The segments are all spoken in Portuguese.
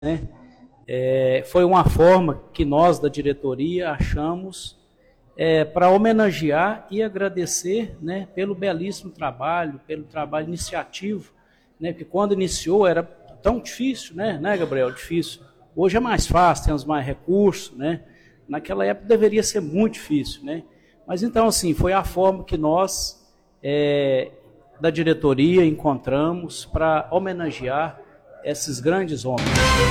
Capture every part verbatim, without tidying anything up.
né? É, foi uma forma que nós da diretoria achamos é, para homenagear e agradecer, né, pelo belíssimo trabalho, pelo trabalho iniciativo, né, que quando iniciou era tão difícil, né, né, Gabriel? Difícil. Hoje é mais fácil, temos mais recursos, né? Naquela época deveria ser muito difícil, né? Mas então, assim, foi a forma que nós, é, da diretoria, encontramos para homenagear esses grandes homens.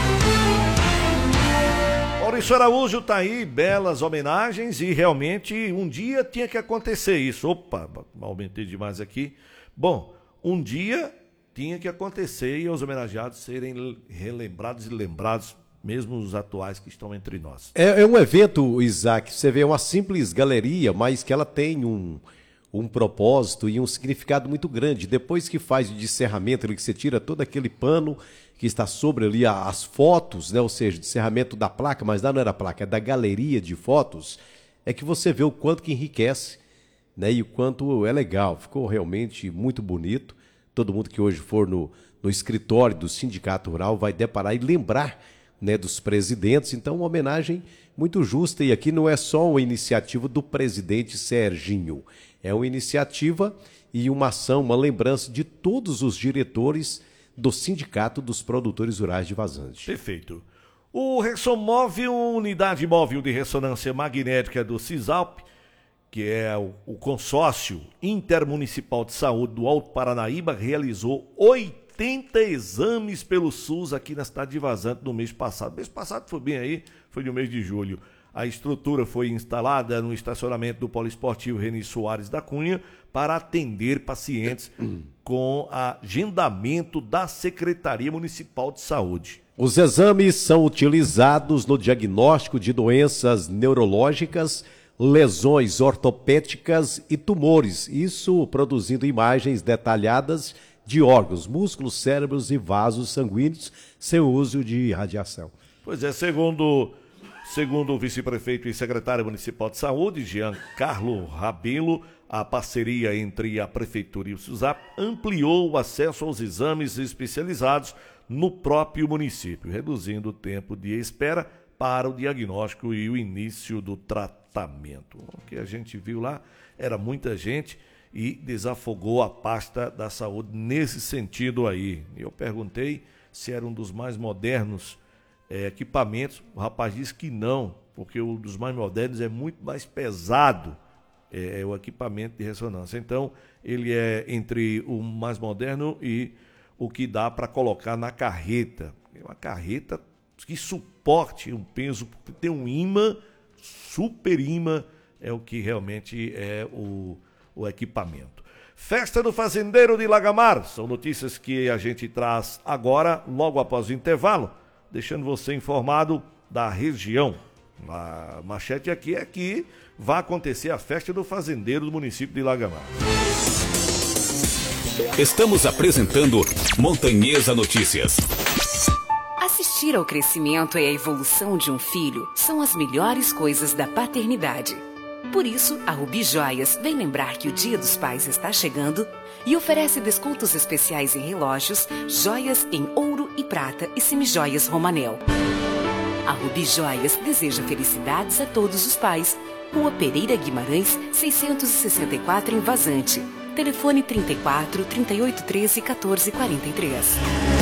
Maurício Araújo está aí, belas homenagens, e realmente um dia tinha que acontecer isso. Opa, aumentei demais aqui. Bom, um dia tinha que acontecer e os homenageados serem relembrados e lembrados, mesmo os atuais que estão entre nós. É, é um evento, Isaac, você vê, uma simples galeria, mas que ela tem um, um propósito e um significado muito grande. Depois que faz o encerramento, que você tira todo aquele pano que está sobre ali as fotos, né? Ou seja, o encerramento da placa, mas lá não era placa, é da galeria de fotos, é que você vê o quanto que enriquece, né? E o quanto é legal. Ficou realmente muito bonito. Todo mundo que hoje for no, no escritório do Sindicato Rural vai deparar e lembrar, né, dos presidentes. Então, uma homenagem muito justa. E aqui não é só uma iniciativa do presidente Serginho, é uma iniciativa e uma ação, uma lembrança de todos os diretores do Sindicato dos Produtores Rurais de Vazante. Perfeito. O Ressomóvel, unidade móvel de ressonância magnética do CISALP, que é o, o consórcio intermunicipal de saúde do Alto Paranaíba, realizou oitenta exames pelo SUS aqui na cidade de Vazante no mês passado. Mês passado foi bem aí, foi no mês de julho. A estrutura foi instalada no estacionamento do Poliesportivo Reni Soares da Cunha para atender pacientes com agendamento da Secretaria Municipal de Saúde. Os exames são utilizados no diagnóstico de doenças neurológicas, lesões ortopédicas e tumores, isso produzindo imagens detalhadas de órgãos, músculos, cérebros e vasos sanguíneos, sem uso de radiação. Pois é, segundo, segundo o vice-prefeito e secretário municipal de saúde, Giancarlo Rabelo, a parceria entre a prefeitura e o SUSAP ampliou o acesso aos exames especializados no próprio município, reduzindo o tempo de espera para o diagnóstico e o início do tratamento. O que a gente viu lá era muita gente e desafogou a pasta da saúde nesse sentido aí. Eu perguntei se era um dos mais modernos é, equipamentos. O rapaz disse que não, porque um dos mais modernos é muito mais pesado, é, é o equipamento de ressonância. Então, ele é entre o mais moderno e o que dá para colocar na carreta. É uma carreta que suporte um peso, porque tem um ímã, super ímã, é o que realmente é o, o equipamento. Festa do Fazendeiro de Lagamar, são notícias que a gente traz agora, logo após o intervalo, deixando você informado da região. A manchete aqui é que vai acontecer a Festa do Fazendeiro do município de Lagamar. Estamos apresentando Montanhesa Notícias. Assistir ao crescimento e à evolução de um filho são as melhores coisas da paternidade. Por isso, a Rubi Joias vem lembrar que o Dia dos Pais está chegando e oferece descontos especiais em relógios, joias em ouro e prata e semijoias Romanel. A Rubi Joias deseja felicidades a todos os pais. Rua Pereira Guimarães, seiscentos e sessenta e quatro em Vazante. Telefone trinta e quatro, trinta e oito, treze, quatorze, quarenta e três.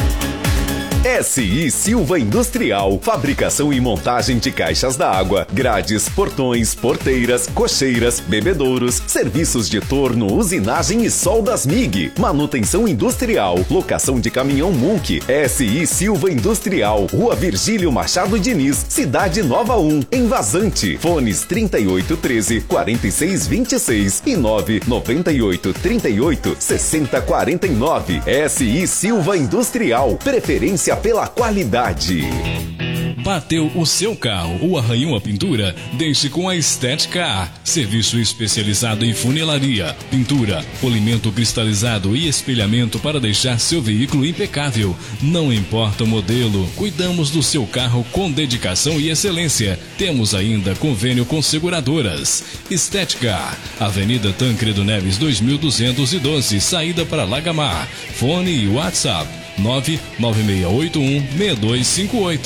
S I Silva Industrial, fabricação e montagem de caixas d'água, grades, portões, porteiras, cocheiras, bebedouros, serviços de torno, usinagem e soldas M I G, manutenção industrial, locação de caminhão Munk. S I Silva Industrial, Rua Virgílio Machado Diniz, Cidade Nova um, em Vazante. Fones trinta e oito, treze, quarenta e seis, vinte e seis e nove noventa e oito, trinta e oito, sessenta, quarenta e nove. S I Silva Industrial, preferência pela qualidade. Bateu o seu carro ou arranhou a pintura? Deixe com a Estética A. Serviço especializado em funilaria, pintura, polimento cristalizado e espelhamento para deixar seu veículo impecável. Não importa o modelo, cuidamos do seu carro com dedicação e excelência. Temos ainda convênio com seguradoras. Estética A. Avenida Tancredo Neves dois mil duzentos e doze, saída para Lagamar. Fone e WhatsApp nove nove seis oito um seis dois cinco oito.